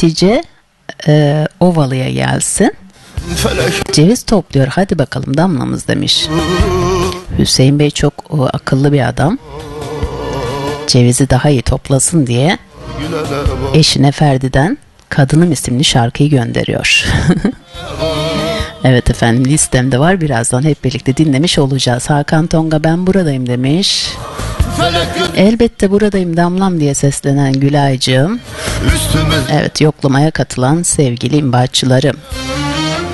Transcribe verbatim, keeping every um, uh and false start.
Hatice e, Ovalı'ya gelsin. Ceviz topluyor. Hadi bakalım damlamız demiş. Hüseyin Bey çok o, akıllı bir adam. Cevizi daha iyi toplasın diye eşine Ferdi'den Kadınım isimli şarkıyı gönderiyor. Evet efendim, listemde var, birazdan hep birlikte dinlemiş olacağız. Hakan Tonga ben buradayım demiş. Elbette buradayım damlam diye seslenen Gülaycığım. Evet, yoklamaya katılan sevgili imbatçılarım.